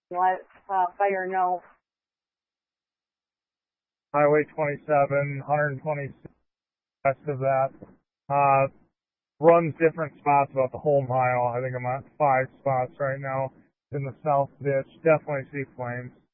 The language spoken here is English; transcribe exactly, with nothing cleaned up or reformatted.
let uh, fire know. Highway twenty-seven, one twenty-six, west of that. Uh, runs different spots about the whole mile. I think I'm at five spots right now in the south ditch. Definitely see flames.